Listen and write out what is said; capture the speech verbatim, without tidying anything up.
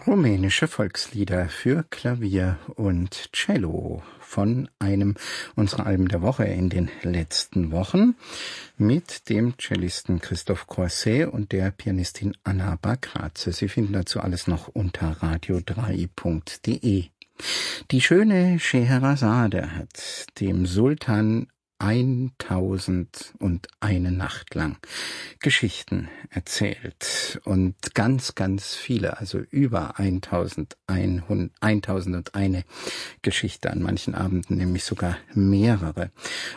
Rumänische Volkslieder für Klavier und Cello von einem unserer Alben der Woche in den letzten Wochen mit dem Cellisten Christoph Croisset und der Pianistin Anna Bagraze. Sie finden dazu alles noch unter radio drei punkt de. Die schöne Scheherazade hat dem Sultan eintausend und eine Nacht lang Geschichten erzählt und ganz, ganz viele, also über eintausend und eine Geschichte, an manchen Abenden nämlich sogar mehrere.